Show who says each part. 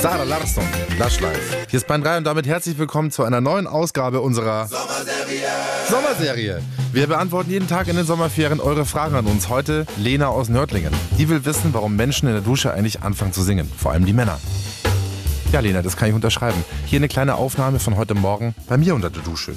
Speaker 1: Zara Larsson, Lush Life. Hier ist Band 3 und damit herzlich willkommen zu einer neuen Ausgabe unserer Sommerserie. Wir beantworten jeden Tag in den Sommerferien eure Fragen an uns. Heute Lena aus Nördlingen. Die will wissen, warum Menschen in der Dusche eigentlich anfangen zu singen. Vor allem die Männer. Ja, Lena, das kann ich unterschreiben. Hier eine kleine Aufnahme von heute Morgen bei mir unter der Dusche.